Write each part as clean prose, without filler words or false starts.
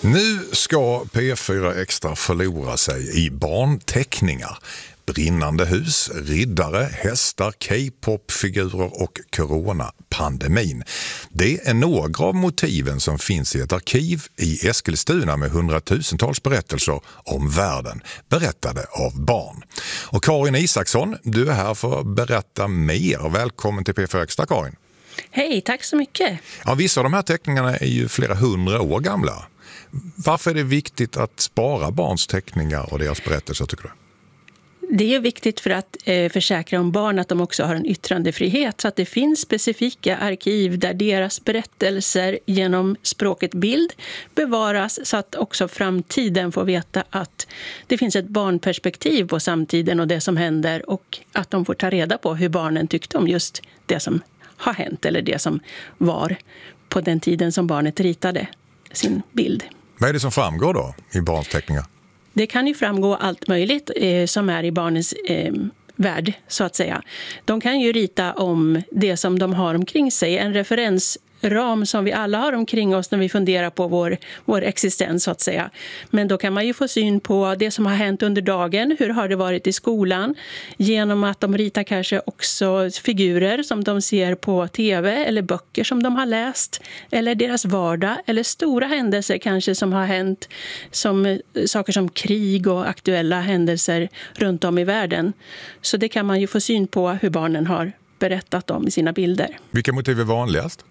Nu ska P4 Extra förlora sig i barnteckningar. Brinnande hus, riddare, hästar, K-pop-figurer och coronapandemin. Det är några av motiven som finns i ett arkiv i Eskilstuna med hundratusentals berättelser om världen, berättade av barn. Och Karin Isaksson, du är här för att berätta mer. Välkommen till P4 Extra, Karin. Hej, tack så mycket. Ja, vissa av de här teckningarna är ju flera 100 år gamla. Varför är det viktigt att spara barns teckningar och deras berättelser, tycker du? Det är viktigt för att försäkra om barn att de också har en yttrandefrihet, så att det finns specifika arkiv där deras berättelser genom språket bild bevaras, så att också framtiden får veta att det finns ett barnperspektiv på samtiden och det som händer, och att de får ta reda på hur barnen tyckte om just det som har hänt eller det som var på den tiden som barnet ritade sin bild. Vad är det som framgår då i barns teckningar? Det kan ju framgå allt möjligt som är i barnens värld, så att säga. De kan ju rita om det som de har omkring sig, en referensram som vi alla har omkring oss när vi funderar på vår existens, så att säga. Men då kan man ju få syn på det som har hänt under dagen, hur har det varit i skolan, genom att de ritar kanske också figurer som de ser på tv eller böcker som de har läst, eller deras vardag, eller stora händelser kanske som har hänt, som saker som krig och aktuella händelser runt om i världen. Så det kan man ju få syn på hur barnen har berättat om i sina bilder. Vilka motiv är vanligast?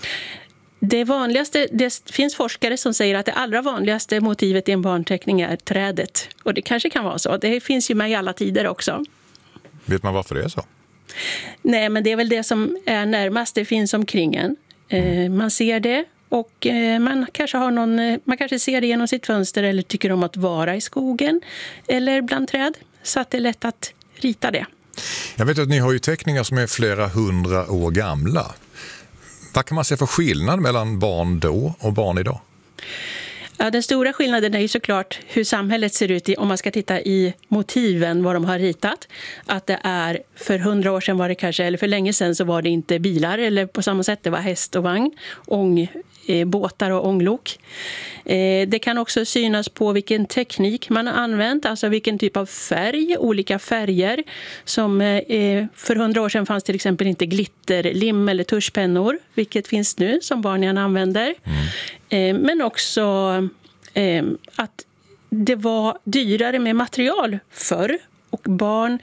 Det vanligaste, det finns forskare som säger att det allra vanligaste motivet i en barnteckning är trädet. Och det kanske kan vara så. Det finns ju med i alla tider också. Vet man varför det är så? Nej, men det är väl det som är närmast. Det finns omkring en. Man ser det, och man kanske ser det genom sitt fönster eller tycker om att vara i skogen eller bland träd. Så att det är lätt att rita det. Jag vet att ni har ju teckningar som är flera 100 år gamla. Vad kan man se för skillnad mellan barn då och barn idag? Ja, den stora skillnaden är ju såklart hur samhället ser ut om man ska titta i motiven, vad de har ritat. Att det är för 100 år sedan var det kanske, eller för länge sedan så var det inte bilar, eller på samma sätt det var häst och vagn, båtar och ånglok. Det kan också synas på vilken teknik man har använt, alltså vilken typ av färg, olika färger. Som för 100 år sedan fanns till exempel inte glitterlim eller tuschpennor, vilket finns nu som barn gärna använder. Men också att det var dyrare med material förr, och barn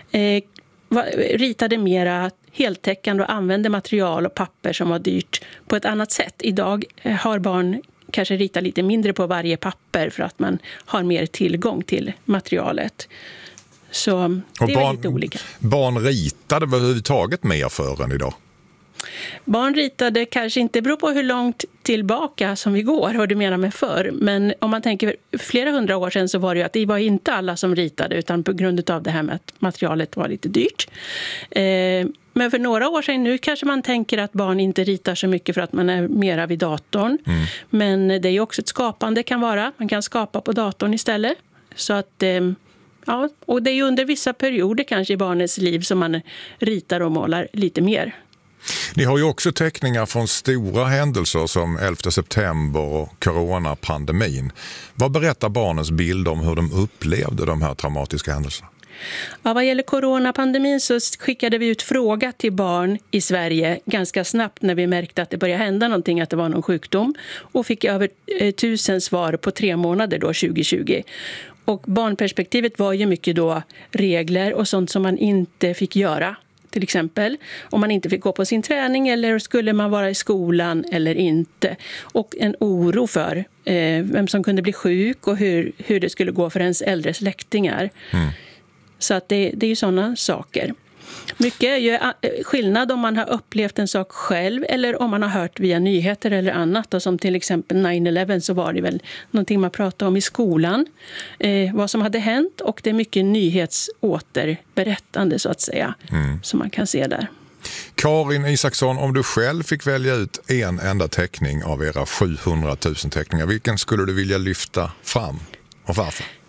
ritade mera heltäckande och använde material och papper som var dyrt på ett annat sätt. Idag har barn kanske ritat lite mindre på varje papper för att man har mer tillgång till materialet. Så det är lite olika. Barn ritade överhuvudtaget mer förr än idag? Barn ritade kanske inte, beror på hur långt tillbaka som vi går, vad du menar med förr. Men om man tänker flera 100 år sedan så var det ju att det var inte alla som ritade, utan på grund av det här med att materialet var lite dyrt. Men för några år sedan nu kanske man tänker att barn inte ritar så mycket för att man är mera vid datorn. Men det är ju också ett skapande kan vara. Man kan skapa på datorn istället. Så att, ja, och det är ju under vissa perioder kanske i barnets liv som man ritar och målar lite mer. Ni har ju också teckningar från stora händelser som 11 september och coronapandemin. Vad berättar barnens bild om hur de upplevde de här traumatiska händelserna? Ja, vad gäller coronapandemin så skickade vi ut fråga till barn i Sverige ganska snabbt när vi märkte att det började hända någonting, att det var någon sjukdom, och fick över 1000 svar på 3 månader då 2020. Och barnperspektivet var ju mycket då regler och sånt som man inte fick göra. Till exempel om man inte fick gå på sin träning, eller skulle man vara i skolan eller inte. Och en oro för vem som kunde bli sjuk och hur det skulle gå för ens äldre släktingar. Så att det är ju sådana saker. Mycket är ju skillnad om man har upplevt en sak själv eller om man har hört via nyheter eller annat. Och som till exempel 9/11 så var det väl någonting man pratade om i skolan. Vad som hade hänt, och det är mycket nyhetsåterberättande så att säga som man kan se där. Karin Isaksson, om du själv fick välja ut en enda teckning av era 700 000 teckningar, vilken skulle du vilja lyfta fram och varför?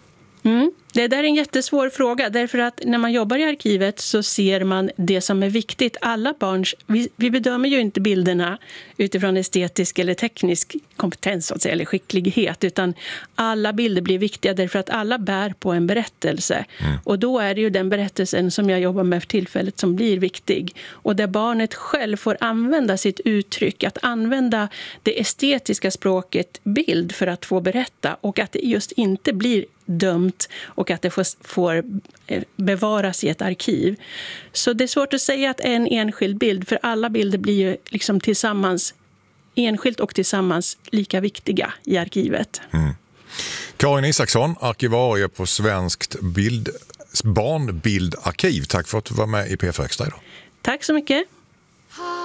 Det där är en jättesvår fråga, därför att när man jobbar i arkivet så ser man det som är viktigt. Alla barns, vi bedömer ju inte bilderna utifrån estetisk eller teknisk kompetens så att säga, eller skicklighet, utan alla bilder blir viktiga därför att alla bär på en berättelse. Och då är det ju den berättelsen som jag jobbar med för tillfället som blir viktig. Och där barnet själv får använda sitt uttryck, att använda det estetiska språket bild för att få berätta, och att det just inte blir dömt och att det får bevaras i ett arkiv. Så det är svårt att säga att en enskild bild, för alla bilder blir ju liksom tillsammans, enskilt och tillsammans, lika viktiga i arkivet. Karin Isaksson, arkivarie på Svenskt barnbildarkiv. Tack för att du var med i P4 Extra idag. Tack så mycket.